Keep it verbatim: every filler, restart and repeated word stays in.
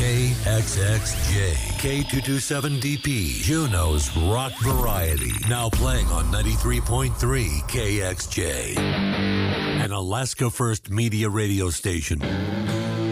K X X J, K two twenty-seven D P, Juneau's rock variety. Now playing on ninety-three point three K X J, an Alaska First Media radio station.